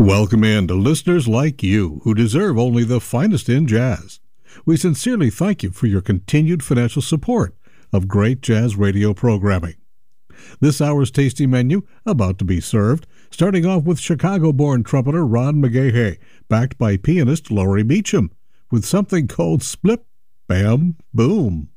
Welcome in to listeners like you who deserve only the finest in jazz. We sincerely thank you for your continued financial support of great jazz radio programming. This hour's tasty menu about to be served, starting off with Chicago-born trumpeter Ron McGahey, backed by pianist Laurie Beecham, with something called Splip, Bam, Boom.